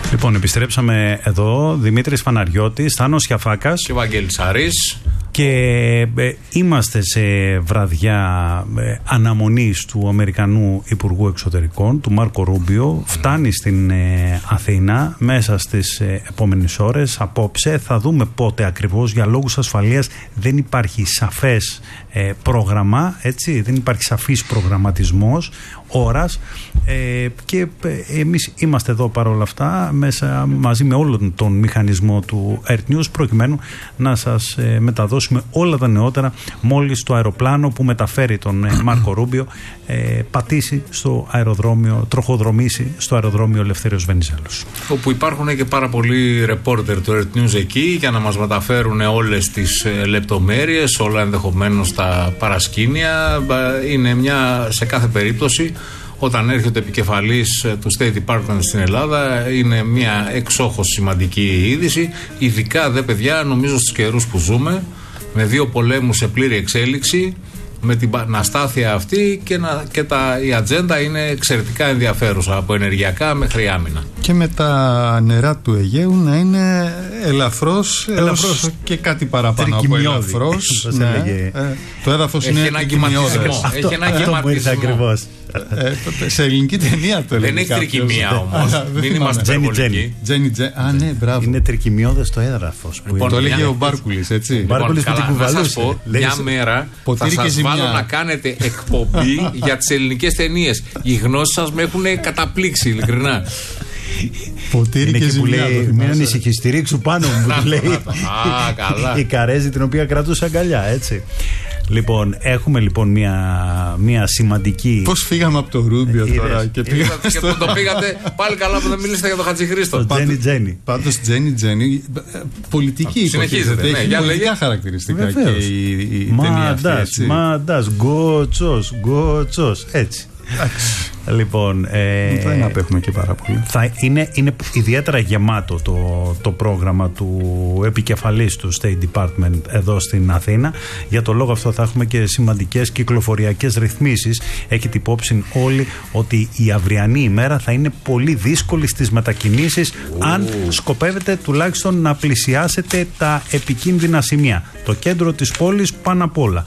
Λοιπόν, επιστρέψαμε εδώ. Δημήτρης Φαναριώτης, Θάνος Σιαφάκας και Βαγγέλης Αρής. Και είμαστε σε βραδιά αναμονής του Αμερικανού Υπουργού Εξωτερικών, του Μάρκο Ρούμπιο. Φτάνει στην Αθήνα μέσα στις επόμενες ώρες. Απόψε θα δούμε πότε ακριβώς. Για λόγους ασφαλείας δεν υπάρχει σαφές πρόγραμμα, έτσι, δεν υπάρχει σαφής προγραμματισμός ώρας, και εμείς είμαστε εδώ παρόλα αυτά μέσα, μαζί με όλον τον μηχανισμό του Earth News, προκειμένου να σας μεταδώσουμε όλα τα νεότερα μόλις το αεροπλάνο που μεταφέρει τον Μάρκο Ρούμπιο πατήσει στο αεροδρόμιο, τροχοδρομήσει στο αεροδρόμιο Ελευθέριος Βενιζέλος, όπου υπάρχουν και πάρα πολλοί ρεπόρτερ του Earth News εκεί για να μας μεταφέρουν όλες τις λεπτομέρειες, όλα ενδεχομένως τα παρασκήνια. Είναι μια, σε κάθε περίπτωση, όταν έρχεται επικεφαλής του State Department στην Ελλάδα, είναι μια εξόχως σημαντική είδηση, ειδικά δε παιδιά, νομίζω στους καιρούς που ζούμε, με δύο πολέμους σε πλήρη εξέλιξη, με την αστάθεια αυτή, και η ατζέντα είναι εξαιρετικά ενδιαφέρουσα, από ενεργειακά μέχρι άμυνα. Και με τα νερά του Αιγαίου να είναι ελαφρώς και κάτι παραπάνω από ελαφρώς. Το έδαφος είναι τρικυμιώδες. Έχει ένα γεματισμό. Σε ελληνική ταινία το έλεγε. Δεν έχει τρικυμία όμως. Μην είμαστε υπερβολικοί. Ναι, μπράβο. Είναι τρικυμιώδες το έδαφος. Το έλεγε ο Μπάρκουλης, έτσι. Να σας πω, μια μέρα θα σας βάλω να κάνετε εκπομπή για τις ελληνικές ταινίες. Οι γνώσεις σας με έχουν καταπλήξει, ειλικρινά. Ποτήρι και ζημιά. Μην ανησυχείς, στηρίξου πάνω μου, που λέει η Καρέζη, την οποία κρατούσε αγκαλιά, έτσι. Λοιπόν, έχουμε λοιπόν μια σημαντική. Πώς φύγαμε από το Ρούμπιο τώρα και πήγαμε. Και που το πήγατε, πάλι καλά που δεν μιλήσατε για τον Χατζηχρήστο. Τζένι. Πάντως Τζένι, πολιτική υποτίθεται. Έχει πολιτικά χαρακτηριστικά και η ταινία αυτή. Μαντάς, γκοτσός, έτσι. Λοιπόν, δεν απέχουμε και πάρα πολύ. Είναι ιδιαίτερα γεμάτο το πρόγραμμα του επικεφαλής του State Department εδώ στην Αθήνα. Για το λόγο αυτό θα έχουμε και σημαντικές κυκλοφοριακές ρυθμίσεις. Έχετε υπόψη όλοι ότι η αυριανή ημέρα θα είναι πολύ δύσκολη στις μετακινήσεις, αν σκοπεύετε τουλάχιστον να πλησιάσετε τα επικίνδυνα σημεία. Το κέντρο της πόλης πάνω απ' όλα.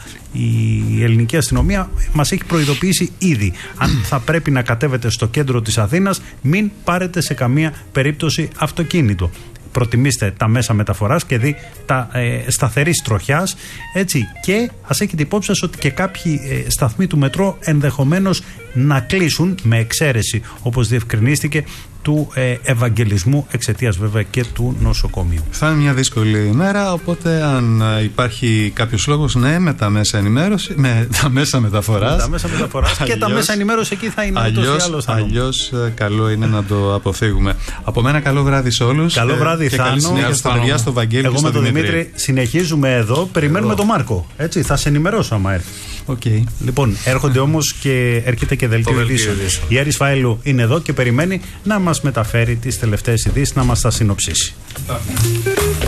Η ελληνική αστυνομία μας έχει προειδοποιήσει ήδη. Αν θα πρέπει να κατέβετε στο κέντρο της Αθήνας, μην πάρετε σε καμία περίπτωση αυτοκίνητο. Προτιμήστε τα μέσα μεταφοράς και δει τα σταθερής τροχιάς, έτσι. Και ας έχετε υπόψη σας ότι και κάποιοι σταθμοί του μετρό ενδεχομένως να κλείσουν, με εξαίρεση, όπως διευκρινίστηκε, του Ευαγγελισμού, εξαιτίας βέβαια και του νοσοκομείου. Θα είναι μια δύσκολη ημέρα, οπότε αν υπάρχει κάποιος λόγος, ναι, με τα μέσα ενημέρωση, με τα μέσα μεταφοράς. Και τα μέσα ενημέρωση εκεί θα είναι. Αλλιώς καλό είναι να το αποφύγουμε. Από μένα καλό βράδυ σε όλους. Καλό βράδυ, και καλή συνέχεια στα παιδιά, στο Βαγγέλη. Εγώ με τον Δημήτρη συνεχίζουμε εδώ. Περιμένουμε τον Μάρκο. Έτσι, θα σε ενημερώσω άμα έρθει. Okay. Λοιπόν, έρχονται όμως και έρχεται και δελτίο ειδήσεων. Η Άρης Φαΐλου είναι εδώ και περιμένει να μας μεταφέρει τις τελευταίες ειδήσεις, να μας τα συνοψίσει.